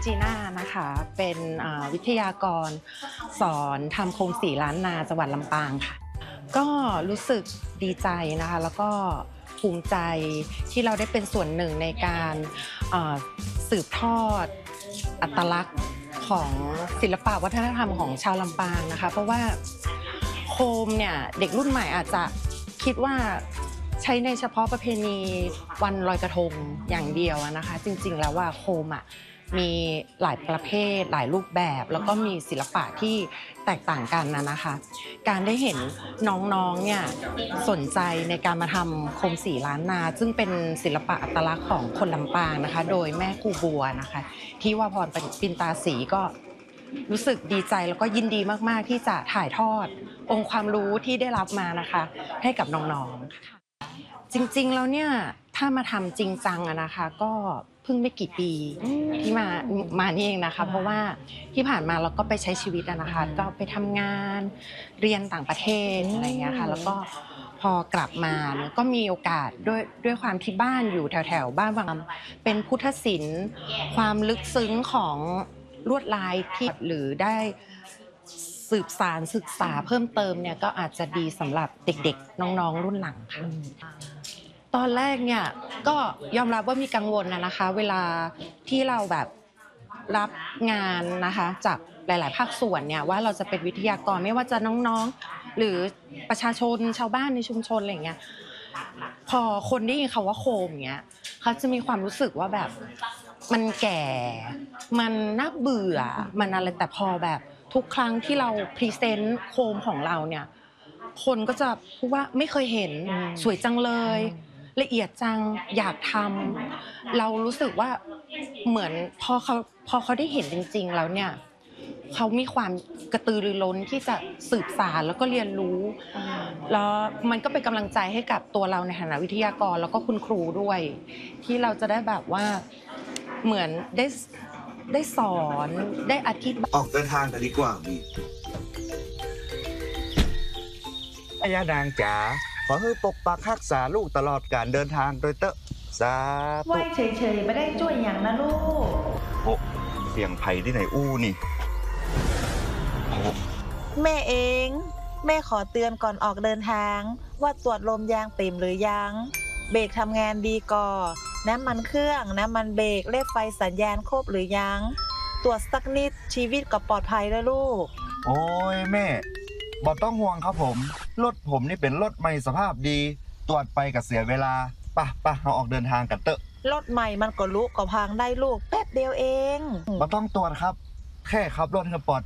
จีน่านะคะเป็นวิทยากรสอนทำโคมสีล้านนาจังหวัดลำปางค่ะก็รู้สึกดีใจนะคะแล้วก็ภูมิใจที่เราได้เป็นส่วนหนึ่งในการสืบทอดอัตลักษณ์ของศิลปะวัฒนธรรมของชาวลำปางนะคะเพราะว่าโคมเนี่ยเด็กรุ่นใหม่อาจจะคิดว่าใช้ในเฉพาะประเพณีวันลอยกระทงอย่างเดียวนะคะจริงๆแล้วว่าโคมมีหลายประเภทหลายรูปแบบแล้วก็มีศิลปะที่แตกต่างกันนะคะการได้เห็นน้องๆเนี่ยสนใจในการมาทำโคมสีล้านนาซึ่งเป็นศิลปะอัตลักษณ์ของคนลำปางนะคะโดยแม่ครูบัวนะคะที่วาพรปินตาศรีก็รู้สึกดีใจแล้วก็ยินดีมากๆที่จะถ่ายทอดองค์ความรู้ที่ได้รับมานะคะให้กับน้องๆค่ะจริงๆแล้วเนี่ยถ้ามาทำจริงจังนะคะก็เพิ่งไม่กี่ปีที่มานี่เองนะคะเพราะว่าที่ผ่านมาเราก็ไปใช้ชีวิตนะคะก็ไปทำงานเรียนต่างประเทศอะไรเงี้ยค่ะแล้วก็พอกลับมาก็มีโอกาสด้วยความที่บ้านอยู่แถวๆบ้านวังเป็นพุทธศิลป์ความลึกซึ้งของลวดลายที่หรือได้สืบสานศึกษาเพิ่มเติมเนี่ยก็อาจจะดีสำหรับเด็กๆน้องๆรุ่นหลังค่ะตอนแรกเนี่ยก็ยอมรับว่ามีกังวลนะคะเวลาที่เราแบบรับงานนะคะจากหลายๆภาคส่วนเนี่ยว่าเราจะเป็นวิทยากรไม่ว่าจะน้องๆหรือประชาชนชาวบ้านในชุมชนอะไรอย่างเงี้ยพอคนได้ยินคำว่าโคมอย่างเงี้ยเขาจะมีความรู้สึกว่าแบบมันแก่มันน่าเบื่อมันอะไรแต่พอแบบทุกครั้งที่เราพรีเซนต์โคมของเราเนี่ยคนก็จะพูดว่าไม่เคยเห็นสวยจังเลยละเอียดจังอยากทำเรารู้สึกว่าเหมือนพอเขาได้เห็นจริงๆแล้วเนี่ยเขามีความกระตือรือร้นที่จะสืบสานแล้วก็เรียนรู้แล้วมันก็เป็นกำลังใจให้กับตัวเราในฐานะวิทยากรแล้วก็คุณครูด้วยที่เราจะได้แบบว่าเหมือนได้สอนได้อธิบายออกเดินทางกันดีกว่ามีอายานางจ๋าขอให้ปกปักรักษาลูกตลอดการเดินทางโดยเตอะสาธุไหวเฉยๆไม่ได้ช่วยอย่างนะลูกโอ้เสียงไผ่ที่ไหนอู้นี่แม่เองแม่ขอเตือนก่อนออกเดินทางว่าตรวจลมยางเต็มหรือยังเบรกทำงานดีก่อน้ำมันเครื่องน้ำมันเบรกเลขไฟสัญญาณครบหรือยังตรวจสักนิดชีวิตก็ปลอดภัยแล้วลูกโอ้ยแม่บ่ต้องห่วงครับผมรถผมนี่เป็นรถใหม่สภาพดีตรวจไปกับเสียเวลาป่ะเราออกเดินทางกันเตอะรถใหม่มันก็ลุก็พังได้ลูกแป๊บเดียวเองบ่ต้องตรวจครับแค่ขับรถให้ปลอด